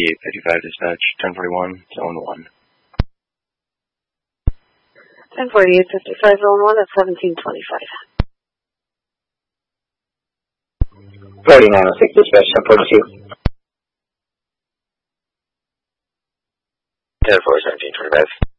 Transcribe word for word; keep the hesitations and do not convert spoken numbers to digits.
eighty-eight fifty-five dispatch, ten forty-one, zone one. ten forty-eight fifty-five, zone one at seventeen twenty-five. forty-nine oh six dispatch, ten forty-two. ten four, seventeen twenty-five.